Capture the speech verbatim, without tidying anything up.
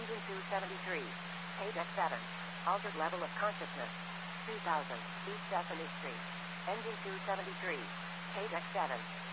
Engine two seventy-three. Page X seven. Altered level of consciousness. two thousand. East Sesame Street. Engine two seventy-three. Page X seven.